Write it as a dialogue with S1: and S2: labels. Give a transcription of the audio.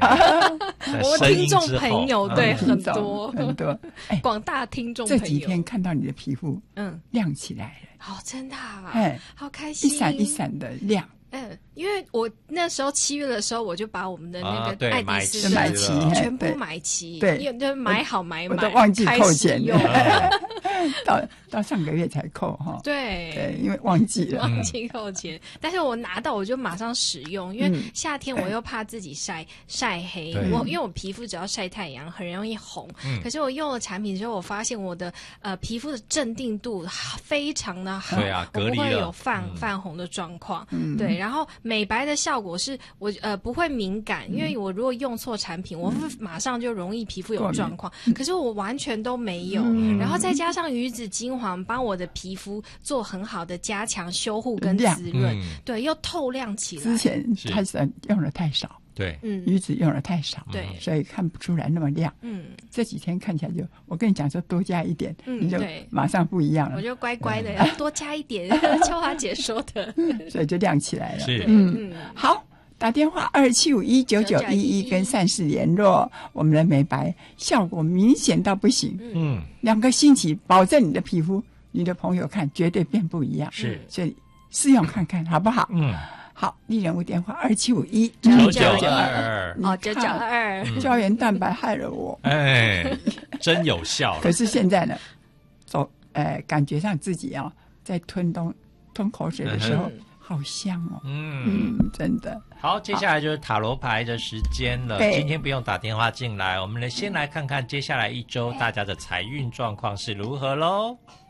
S1: 我听众朋友对很多，广大听众朋友，
S2: 这几天看到你的皮肤亮起来了，
S1: 哦，真的啊，好开
S2: 心，一闪一闪的亮。
S1: 因为我那时候7月的时候，我就把我们的那个爱迪丝
S2: 买齐，
S1: 全部买齐，
S2: 对，
S1: 就买好买满，
S2: 我都忘记扣钱
S1: 用
S2: 到上个月才扣哈。
S1: 对，
S2: 因为忘记了，
S1: 忘记扣钱。但是我拿到我就马上使用，因为夏天我又怕自己晒黑，因为我皮肤只要晒太阳很容易红。可是我用了产品之后，我发现我的皮肤的镇定度非常的好，我不会有泛红的状况。对。然后美白的效果是我不会敏感，因为我如果用错产品，我会马上就容易皮肤有状况。可是我完全都没有，然后再加上鱼子精华帮我的皮肤做很好的加强修护跟滋润，对，又透亮起来。
S2: 之前开始用的太少，
S3: 对，
S2: 鱼子用的太少，
S1: 对，
S2: 所以看不出来那么亮。这几天看起来就，我跟你讲说多加一点，你就马上不一样了。
S1: 我就乖乖的要多加一点，秋华姐说的，
S2: 所以就亮起来了。
S3: 是，
S2: 好，打电话27519911跟善事联络，我们的美白效果明显到不行。2个星期保证你的皮肤，你的朋友看绝对变不一样。
S3: 是，
S2: 所以试用看看好不好？好，丽人物电话27519992。
S1: 992
S2: 胶原蛋白害了我，
S3: 真有效。
S2: 可是现在呢，感觉上自己在吞口水的时候，好香哦。真的。
S3: 好，接下来就是塔罗牌的时间了。今天不用打电话进来，我们先来看看接下来1周大家的财运状况是如何咯。